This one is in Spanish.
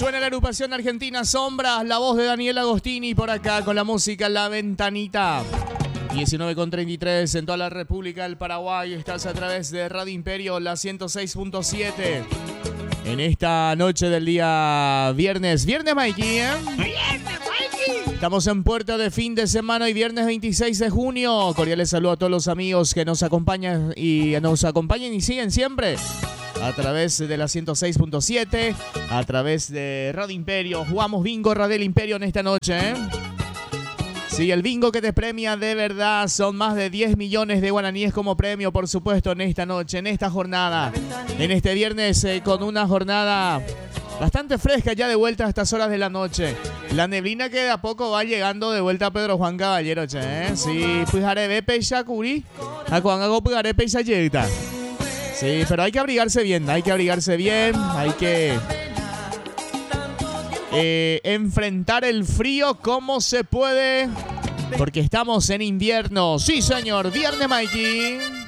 Suena la agrupación argentina Sombras, la voz de Daniel Agostini por acá con la música La Ventanita. 19:33 en toda la República del Paraguay. Estás a través de Radio Imperio, la 106.7. En esta noche del día viernes. Viernes, Mikey, ¿eh? ¡Viernes, Mikey! Estamos en puerta de fin de semana y viernes 26 de junio. Cordiales saludos a todos los amigos que nos acompañan y siguen siempre a través de la 106.7, a través de Radio Imperio. Jugamos bingo Radel Imperio en esta noche, ¿eh? Sí, el bingo que te premia de verdad. Son más de 10 millones de guaraníes como premio, por supuesto, en esta noche, en esta jornada. En este viernes con una jornada bastante fresca ya de vuelta a estas horas de la noche. La neblina que de a poco va llegando de vuelta a Pedro Juan Caballero, che, ¿eh? Sí, pues haré pecha curi. A Juan hago pues haré pecha llegta. Sí, pero hay que abrigarse bien, hay que enfrentar el frío como se puede, porque estamos en invierno. Sí, señor. Viernes, Mikey.